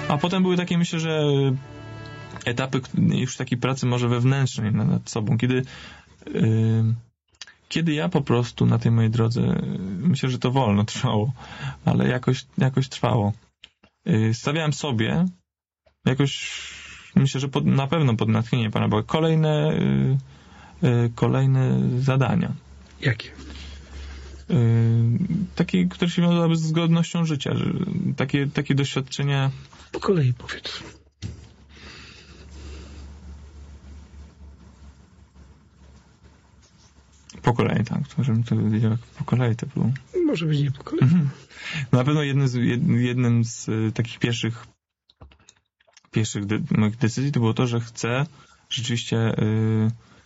A potem były takie, myślę, że etapy już takiej pracy może wewnętrznej nad sobą, kiedy ja po prostu na tej mojej drodze, myślę, że to wolno trwało, ale jakoś trwało. Stawiałem sobie jakoś, myślę, że na pewno pod natchnienie Pana Boga, kolejne zadania. Jakie? Takie, które się wiązały z godnością życia. Takie doświadczenia. Po kolei powiedz. Po kolei, tak. Żebym to wiedział, jak po kolei to było. Może być nie po kolei. Na pewno jednym z takich pierwszych moich decyzji to było to, że chcę rzeczywiście